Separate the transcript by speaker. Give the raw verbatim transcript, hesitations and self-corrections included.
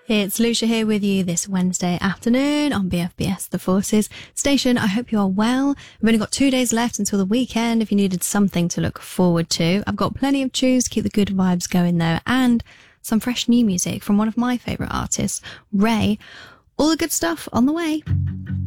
Speaker 1: It's Lucia here with you this Wednesday afternoon on B F B S The Forces station. I hope you are well. We've only got two days left until the weekend if you needed something to look forward to. I've got plenty of tunes to keep the good vibes going though, and some fresh new music from one of my favourite artists, Ray. All the good stuff on the way.